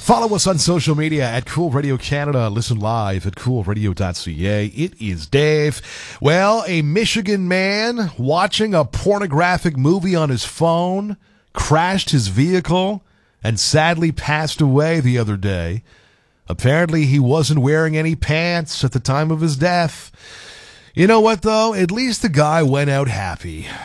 Follow us on social media at Cool Radio Canada. Listen live at coolradio.ca. It is Dave. Well, a Michigan man watching a pornographic movie on his phone crashed his vehicle and sadly passed away the other day. Apparently, he wasn't wearing any pants at the time of his death. You know what, though? At least the guy went out happy.